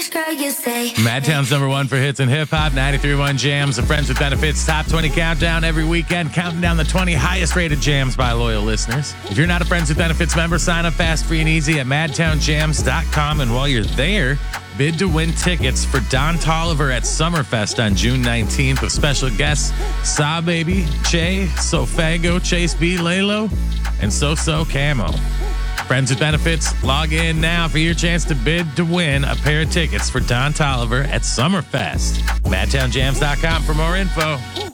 girl, you say. Madtown's number one for hits and hip hop, 93.1 Jams, the Friends with Benefits Top 20 Countdown every weekend, counting down the 20 highest rated jams by loyal listeners. If you're not a Friends with Benefits member, sign up fast, free, and easy at madtownjams.com. And while you're there, bid to win tickets for Don Toliver at Summerfest on June 19th with special guests Saw Baby, Che, Sofago, Chase B, Lalo, and So Camo. Friends with Benefits, log in now for your chance to bid to win a pair of tickets for Don Toliver at Summerfest. MadtownJams.com for more info.